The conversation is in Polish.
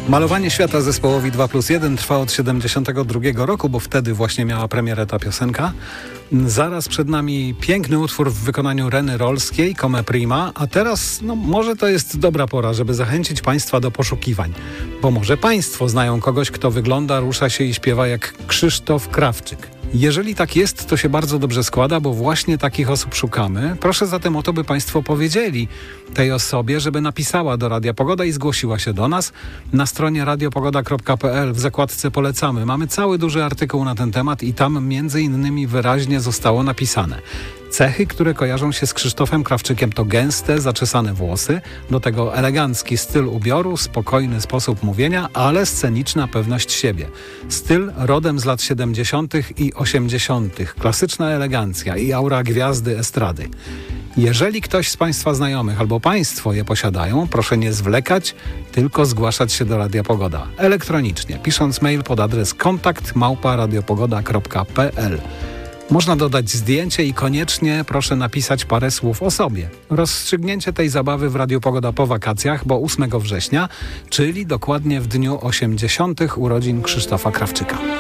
Malowanie świata zespołowi 2+1 trwa od 1972 roku, bo wtedy właśnie miała premierę ta piosenka. Zaraz przed nami piękny utwór w wykonaniu Reny Rolskiej, Come Prima, a teraz może to jest dobra pora, żeby zachęcić Państwa do poszukiwań. Bo może Państwo znają kogoś, kto wygląda, rusza się i śpiewa jak Krzysztof Krawczyk. Jeżeli tak jest, to się bardzo dobrze składa, bo właśnie takich osób szukamy. Proszę zatem o to, by Państwo powiedzieli tej osobie, żeby napisała do Radia Pogoda i zgłosiła się do nas. Na stronie radiopogoda.pl w zakładce Polecamy mamy cały duży artykuł na ten temat i tam między innymi wyraźnie zostało napisane. Cechy, które kojarzą się z Krzysztofem Krawczykiem, to gęste, zaczesane włosy, do tego elegancki styl ubioru, spokojny sposób mówienia, ale sceniczna pewność siebie. Styl rodem z lat 70. i 80. Klasyczna elegancja i aura gwiazdy estrady. Jeżeli ktoś z Państwa znajomych albo Państwo je posiadają, proszę nie zwlekać, tylko zgłaszać się do Radia Pogoda elektronicznie, pisząc mail pod adres kontakt@radiopogoda.pl. Można dodać zdjęcie i koniecznie proszę napisać parę słów o sobie. Rozstrzygnięcie tej zabawy w Radiu Pogoda po wakacjach, bo 8 września, czyli dokładnie w dniu 80. urodzin Krzysztofa Krawczyka.